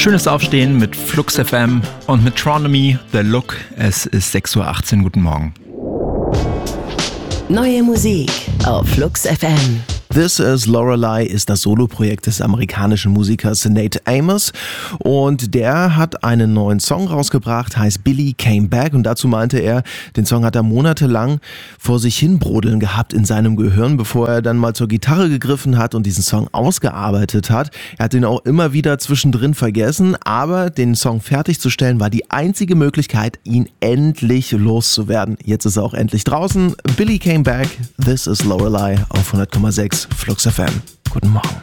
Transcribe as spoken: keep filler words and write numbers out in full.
Schönes Aufstehen mit Flux F M und mit Tronomy, The Look. Es ist sechs Uhr achtzehn. Guten Morgen. Neue Musik auf Flux F M. This is Lorelei ist das Soloprojekt des amerikanischen Musikers Nate Amos und der hat einen neuen Song rausgebracht, heißt Billy Came Back, und dazu meinte er, den Song hat er monatelang vor sich hin brodeln gehabt in seinem Gehirn, bevor er dann mal zur Gitarre gegriffen hat und diesen Song ausgearbeitet hat. Er hat ihn auch immer wieder zwischendrin vergessen, aber den Song fertigzustellen war die einzige Möglichkeit, ihn endlich loszuwerden. Jetzt ist er auch endlich draußen. Billy Came Back, This is Lorelei auf hundert Komma sechs Flux F M. Guten Morgen.